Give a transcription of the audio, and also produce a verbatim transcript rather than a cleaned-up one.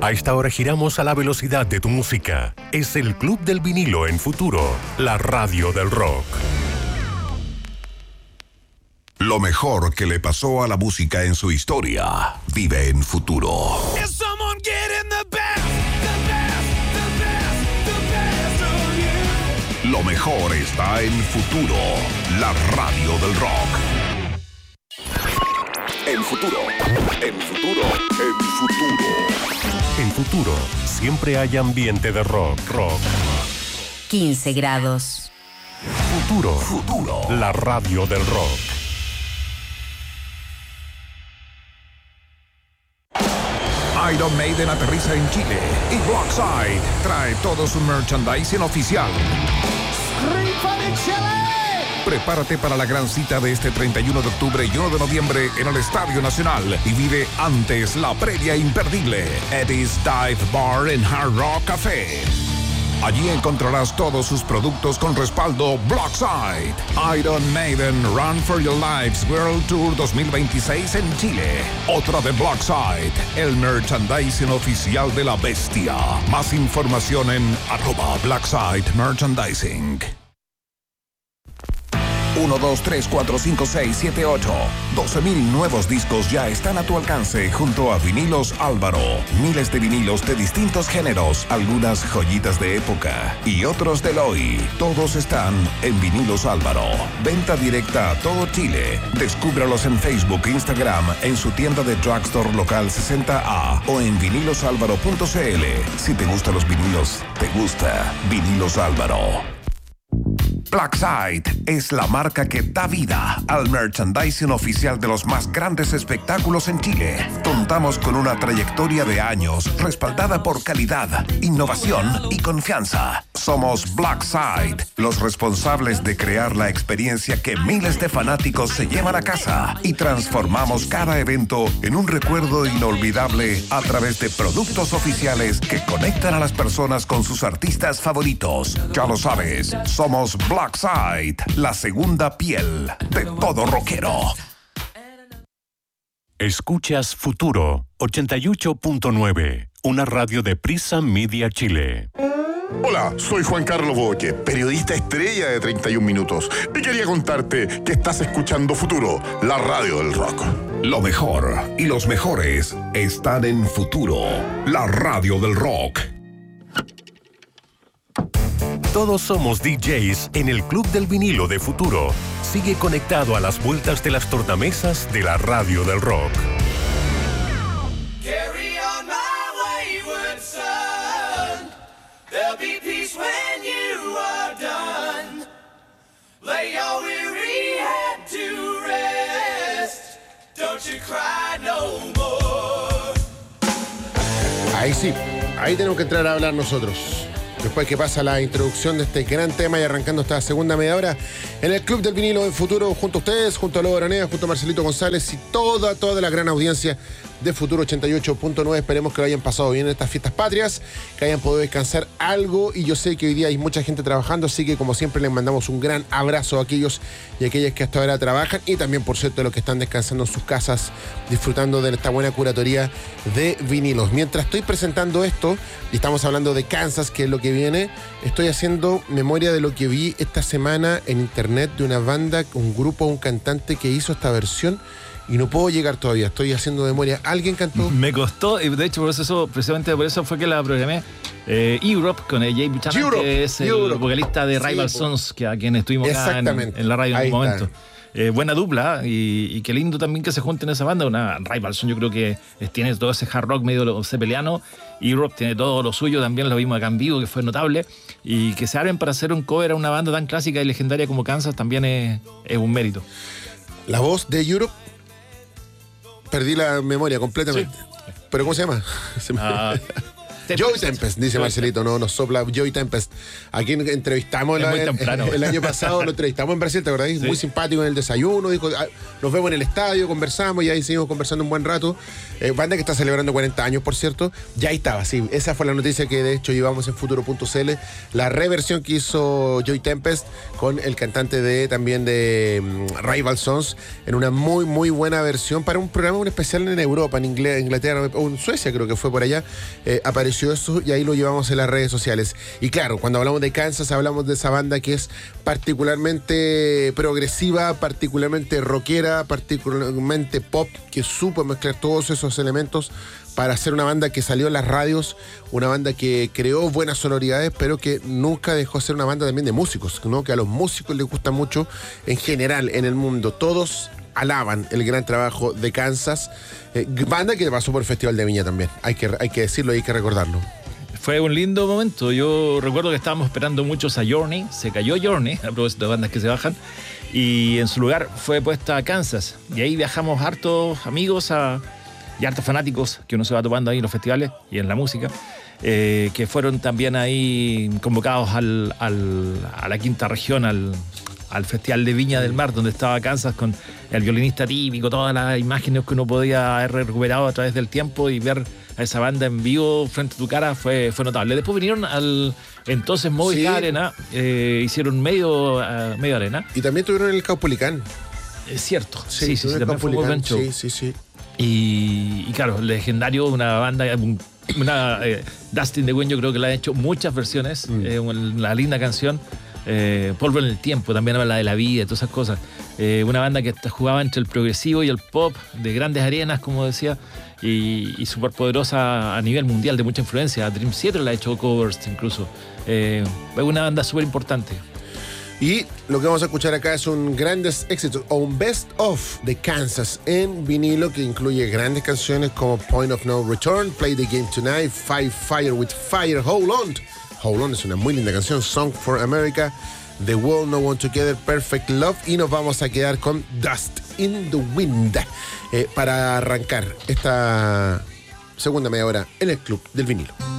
A esta hora giramos a la velocidad de tu música. Es el Club del Vinilo en Futuro, la radio del rock. Lo mejor que le pasó a la música en su historia vive en Futuro. Lo mejor está en Futuro, la radio del rock. En Futuro, en Futuro, en Futuro. En Futuro, siempre hay ambiente de rock, rock. quince grados. Futuro, Futuro, la radio del rock. Iron Maiden aterriza en Chile y Blockside trae todo su merchandising oficial. Prepárate para la gran cita de este treinta y uno de octubre y uno de noviembre en el Estadio Nacional y vive antes la previa imperdible Eddie's Dive Bar and Hard Rock Café. Allí encontrarás todos sus productos con respaldo Blockside. Iron Maiden Run for Your Lives World Tour dos mil veintiséis en Chile. Otra de Blockside, el merchandising oficial de la bestia. Más información en arroba Blockside Merchandising. uno, dos, tres, cuatro, cinco, seis, siete, ocho. doce mil nuevos discos ya están a tu alcance junto a Vinilos Álvaro. Miles de vinilos de distintos géneros, algunas joyitas de época y otros del hoy. Todos están en Vinilos Álvaro. Venta directa a todo Chile. Descúbralos en Facebook, Instagram, en su tienda de drugstore local sesenta A o en vinilos álvaro punto c l. Si te gustan los vinilos, te gusta Vinilos Álvaro. Blackside es la marca que da vida al merchandising oficial de los más grandes espectáculos en Chile. Contamos con una trayectoria de años respaldada por calidad, innovación y confianza. Somos Blackside, los responsables de crear la experiencia que miles de fanáticos se llevan a casa y transformamos cada evento en un recuerdo inolvidable a través de productos oficiales que conectan a las personas con sus artistas favoritos. Ya lo sabes, somos Blackside. Blackside, la segunda piel de todo rockero. Escuchas Futuro ochenta y ocho punto nueve, una radio de Prisa Media Chile. Hola, soy Juan Carlos Boque, periodista estrella de treinta y un minutos, y quería contarte que estás escuchando Futuro, la radio del rock. Lo mejor y los mejores están en Futuro, la radio del rock. Todos somos D Js en el Club del Vinilo de Futuro. Sigue conectado a las vueltas de las tornamesas de la radio del rock. Carry on my wayward son. There'll be peace when you are done. Lay your weary head to rest. Don't you cry no more. Ahí sí, ahí tenemos que entrar a hablar nosotros. Después que pasa la introducción de este gran tema y arrancando esta segunda media hora en el Club del Vinilo del Futuro, junto a ustedes, junto a Lobo Aranea, junto a Marcelito González y toda, toda la gran audiencia de Futuro ochenta y ocho punto nueve. Esperemos que lo hayan pasado bien en estas fiestas patrias, que hayan podido descansar algo, y yo sé que hoy día hay mucha gente trabajando, así que como siempre les mandamos un gran abrazo a aquellos y aquellas que hasta ahora trabajan, y también por cierto a los que están descansando en sus casas, disfrutando de esta buena curatoría de vinilos. Mientras estoy presentando esto y estamos hablando de Kansas, que es lo que viene, estoy haciendo memoria de lo que vi esta semana en internet de una banda, un grupo, un cantante que hizo esta versión. Y no puedo llegar todavía, estoy haciendo memoria. ¿Alguien cantó? Me costó, y de hecho por eso, precisamente por eso fue que la programé. Eh, Europe con Jay Buchanan, Europe, que es el Europe. vocalista de Sí, Rival po. Sons, que a quien estuvimos acá en, en la radio en Ahí un está. momento. Eh, buena dupla, y, y qué lindo también que se junten esa banda. Una Rival Sons, yo creo que tiene todo ese hard rock medio cepeliano. Europe tiene todo lo suyo, también lo vimos acá en vivo, que fue notable. Y que se abren para hacer un cover a una banda tan clásica y legendaria como Kansas también es, es un mérito. La voz de Europe, perdí la memoria completamente. Sí. ¿Pero cómo se llama? Se me- Ah, Joey Tempest, dice Marcelito, no, nos sopla Joey Tempest. Aquí entrevistamos Es el, muy el- temprano. el año pasado, lo entrevistamos en Brasil, ¿te acordás? Sí. Muy simpático en el desayuno, dijo, "Ah, nos vemos en el estadio, conversamos y ahí seguimos conversando un buen rato. Eh, banda que está celebrando cuarenta años, por cierto. Ya ahí estaba, sí. Esa fue la noticia que de hecho llevamos en futuro punto c l, la reversión que hizo Joey Tempest con el cantante de también de mm, Rival Sons en una muy, muy buena versión para un programa, un especial en Europa, en Ingle- Inglaterra o en Suecia, creo que fue por allá. Eh, apareció eso y ahí lo llevamos en las redes sociales. Y claro, cuando hablamos de Kansas, hablamos de esa banda que es particularmente progresiva, particularmente rockera, particularmente pop, que supo mezclar todos esos elementos para hacer una banda que salió en las radios, una banda que creó buenas sonoridades, pero que nunca dejó de ser una banda también de músicos, ¿no? Que a los músicos les gusta mucho en general en el mundo. Todos alaban el gran trabajo de Kansas, eh, banda que pasó por el Festival de Viña también, hay que, hay que decirlo y hay que recordarlo. Fue un lindo momento. Yo recuerdo que estábamos esperando muchos a Journey. Se cayó Journey, a propósito de bandas que se bajan. Y en su lugar fue puesta a Kansas. Y ahí viajamos hartos amigos a, y hartos fanáticos que uno se va topando ahí en los festivales y en la música. Eh, que fueron también ahí convocados al, al, a la quinta región, al, al Festival de Viña del Mar, donde estaba Kansas con el violinista típico, todas las imágenes que uno podía haber recuperado a través del tiempo y ver a esa banda en vivo frente a tu cara fue, fue notable. Después vinieron al entonces Movistar Sí. Arena, eh, hicieron medio, uh, medio arena. Y también tuvieron el Caupolicán. Es cierto, sí, sí, sí, tuvieron el también fue un muy buen show. Sí, sí, sí. Y, y claro, legendario, una banda, un- una eh, Dustin the Wind, yo creo que la ha hecho muchas versiones, Mm. eh, una linda canción. Eh, Polvo en el tiempo, también habla de la vida y todas esas cosas. Eh, una banda que jugaba entre el progresivo y el pop, de grandes arenas, como decía, y, y súper poderosa a nivel mundial, de mucha influencia. Dream Theater la ha hecho covers incluso. Eh, es una banda súper importante. Y lo que vamos a escuchar acá es un grandes éxitos o un best of de Kansas en vinilo que incluye grandes canciones como Point of No Return, Play the Game Tonight, Fight Fire with Fire, Hold On. Hold On es una muy linda canción, Song for America, The World No One Together, Perfect Love, y nos vamos a quedar con Dust in the Wind eh, para arrancar esta segunda media hora en el Club del Vinilo.